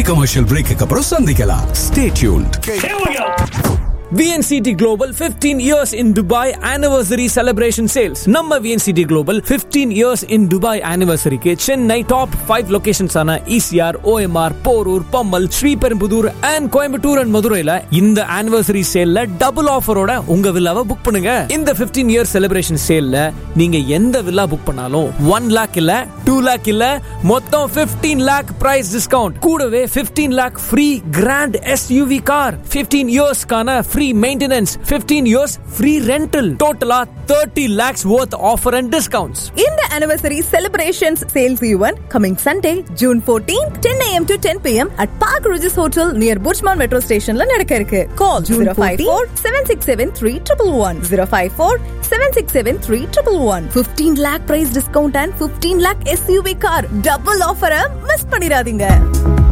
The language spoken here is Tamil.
கமர்ஷியல் பிரேக்கு அப்புறம் சந்திக்கலாம். Stay tuned. VNCT Global 15 years in Dubai anniversary celebration sales. நம்ம VNCT Global 15 years in Dubai anniversary க்கு சென்னை top 5 locations ஆன ECR, OMR, Porur, Pammal, Sriperumbudur and Coimbatore and மதுரைல இந்த anniversary saleல டபுள் ஆஃபரோட உங்க வில்லாவை புக் பண்ணுங்க. இந்த 15 year celebration saleல நீங்க எந்த வில்லா புக் பண்ணாலும் 1 lakh இல்ல 2 lakh இல்ல மொத்தம் 15 lakh price discount. கூடவே 15 lakh free grand SUV car, 15 years கான free maintenance, 15 years free rental, total 30 lakhs worth offer and discounts. In the anniversary celebrations sales event coming Sunday, June 14th, 10 a.m. to 10 p.m. at Park Regis Hotel near Bushman Metro Station la nadakka irukku. Call 054-767-3111, 054-767-3111. 15 lakh price discount and 15 lakh SUV car double offer miss பண்ணிராதீங்க.